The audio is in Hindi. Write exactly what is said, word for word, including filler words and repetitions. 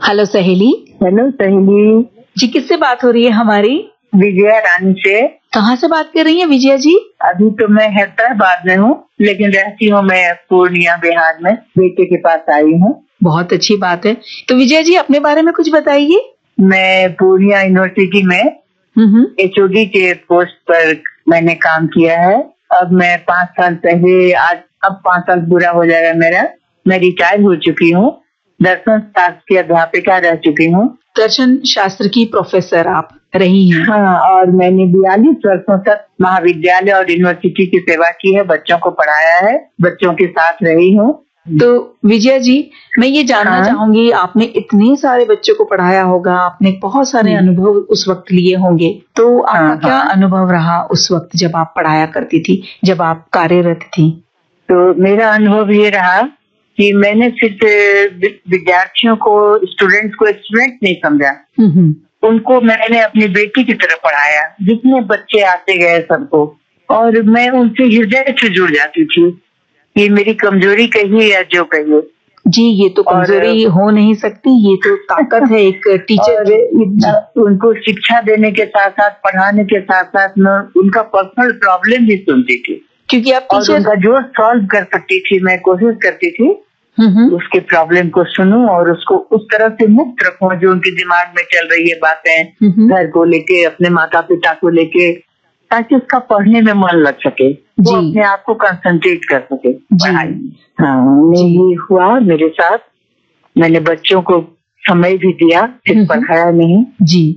हेलो सहेली। हेलो सहेली जी, किससे बात हो रही है हमारी? विजया रानी से। कहाँ से बात कर रही हैं विजया जी? अभी तो मैं हैदराबाद में हूँ, लेकिन रहती हूँ मैं पूर्णिया बिहार में। बेटे के पास आई हूँ। बहुत अच्छी बात है। तो विजया जी अपने बारे में कुछ बताइए। मैं पूर्णिया यूनिवर्सिटी में एच ओ डी के पोस्ट पर मैंने काम किया है। अब मैं पाँच साल पहले, आज अब पाँच साल पूरा हो जाएगा मेरा। मैं रिटायर हो चुकी हूँ। दर्शन शास्त्र की अध्यापिका रह चुकी हूँ। दर्शन शास्त्र की प्रोफेसर आप रही हैं? हाँ, और मैंने बयालीस वर्षों तक महाविद्यालय और यूनिवर्सिटी की सेवा की है। बच्चों को पढ़ाया है, बच्चों के साथ रही हूँ। तो विजया जी, मैं ये जानना हाँ? चाहूंगी, आपने इतने सारे बच्चों को पढ़ाया होगा, आपने बहुत सारे अनुभव उस वक्त लिए होंगे, तो आपका हाँ, क्या हाँ। अनुभव रहा उस वक्त जब आप पढ़ाया करती थी, जब आप कार्यरत थी? तो मेरा अनुभव ये रहा कि मैंने सिर्फ विद्यार्थियों को, स्टूडेंट्स को स्टूडेंट नहीं समझा। उनको मैंने अपनी बेटी की तरह पढ़ाया। जितने बच्चे आते गए सबको, और मैं उनसे हृदय से जुड़ जाती थी। ये मेरी कमजोरी कहिए या जो कहिए। जी, ये तो कमजोरी हो नहीं सकती, ये तो ताकत है एक टीचर की। उनको शिक्षा देने के साथ साथ, पढ़ाने के साथ साथ मैं उनका पर्सनल प्रॉब्लम भी सुनती थी, क्योंकि आप और उनका जो सॉल्व कर सकती थी मैं कोशिश करती थी उसके प्रॉब्लम को सुनूं और उसको उस तरह से मुक्त रखूं जो उनके दिमाग में चल रही है बातें, घर को लेके, अपने माता पिता को लेके, ताकि उसका पढ़ने में मन लग सके, वो अपने आप को कंसंट्रेट कर सके पढ़ाई। हाँ, ये हुआ मेरे साथ। मैंने बच्चों को समय भी दिया, सिर्फ पढ़ाया नहीं। जी।